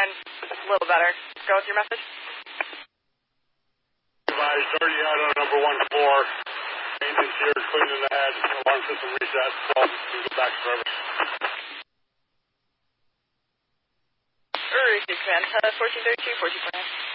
fine. A little better. Go with your message. Advised, already out on number 1 floor. Maintenance here, cleaning the head. Alarm system reset. So you can go back to service. Receive command. 1432, 1429.